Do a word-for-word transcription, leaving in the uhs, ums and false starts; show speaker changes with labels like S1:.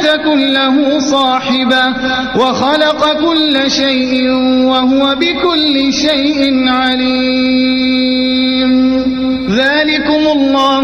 S1: تكن له صاحبة وخلق كل شيء وهو بكل شيء عليم. ذلكم الله